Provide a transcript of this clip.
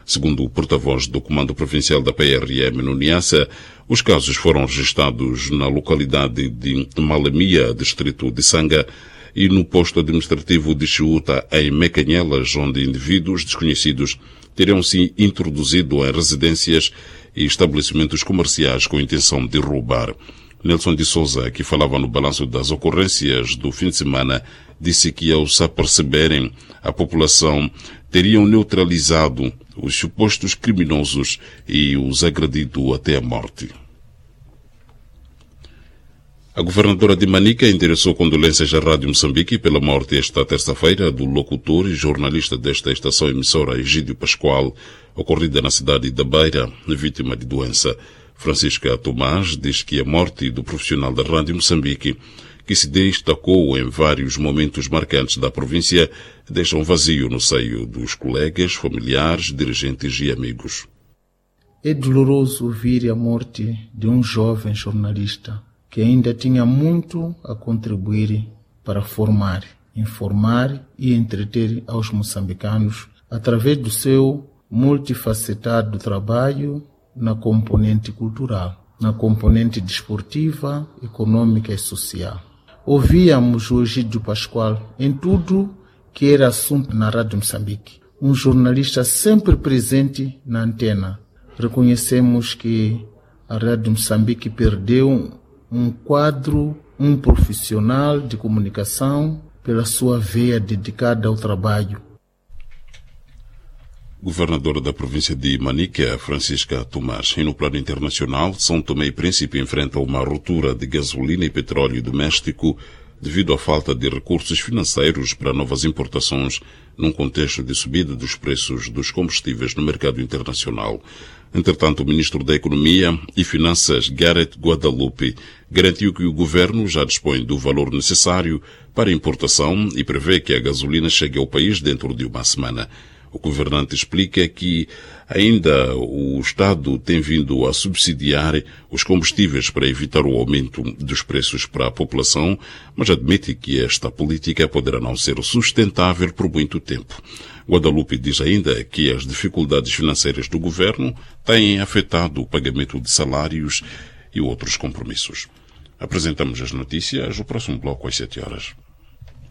Segundo o porta-voz do Comando Provincial da PRM no Niassa, os casos foram registrados na localidade de Malamia, distrito de Sanga, e no posto administrativo de Chiuta, em Mecanhelas, onde indivíduos desconhecidos teriam se introduzido em residências e estabelecimentos comerciais com a intenção de roubar. Nelson de Souza, que falava no balanço das ocorrências do fim de semana, disse que, ao se aperceberem, a população teriam neutralizado os supostos criminosos e os agredido até a morte. A governadora de Manica endereçou condolências à Rádio Moçambique pela morte esta terça-feira do locutor e jornalista desta estação emissora Egídio Pascoal, ocorrida na cidade da Beira, vítima de doença. Francisca Tomás diz que a morte do profissional da Rádio Moçambique, que se destacou em vários momentos marcantes da província, deixa um vazio no seio dos colegas, familiares, dirigentes e amigos. É doloroso ouvir a morte de um jovem jornalista que ainda tinha muito a contribuir para formar, informar e entreter aos moçambicanos através do seu multifacetado trabalho na componente cultural, na componente desportiva, econômica e social. Ouvíamos o Egídio Pascoal em tudo que era assunto na Rádio Moçambique. Um jornalista sempre presente na antena. Reconhecemos que a Rádio Moçambique perdeu um quadro, um profissional de comunicação pela sua veia dedicada ao trabalho. Governadora da província de Manica, Francisca Tomás. E no plano internacional, São Tomé e Príncipe enfrenta uma ruptura de gasolina e petróleo doméstico devido à falta de recursos financeiros para novas importações num contexto de subida dos preços dos combustíveis no mercado internacional. Entretanto, o ministro da Economia e Finanças, Gareth Guadalupe, garantiu que o governo já dispõe do valor necessário para a importação e prevê que a gasolina chegue ao país dentro de uma semana. O governante explica que ainda o Estado tem vindo a subsidiar os combustíveis para evitar o aumento dos preços para a população, mas admite que esta política poderá não ser sustentável por muito tempo. Guadalupe diz ainda que as dificuldades financeiras do governo têm afetado o pagamento de salários e outros compromissos. Apresentamos as notícias no próximo bloco às 7 horas.